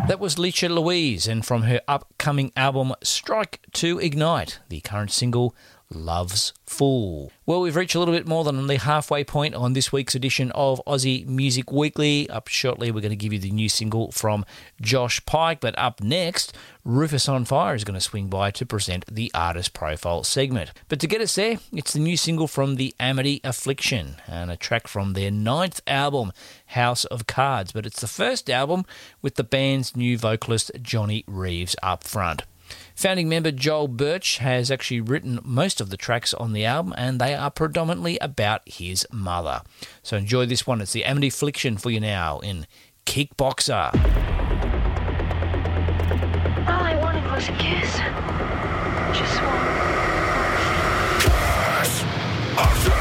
That was Licha Louise, and from her upcoming album Strike to Ignite, the current single Love's Fool. Well, we've reached a little bit more than the halfway point on this week's edition of Aussie Music Weekly. Up shortly, we're going to give you the new single from Josh Pike, but up next, Rufus on Fire is going to swing by to present the artist profile segment. But to get us there, it's the new single from the Amity Affliction and a track from their 9th album, House of Cards. But it's the first album with the band's new vocalist Johnny Reeves up front. Founding member Joel Birch has actually written most of the tracks on the album, and they are predominantly about his mother. So enjoy this one. It's the Amity Affliction for you now in Kickboxer. All I wanted was a kiss. Just one.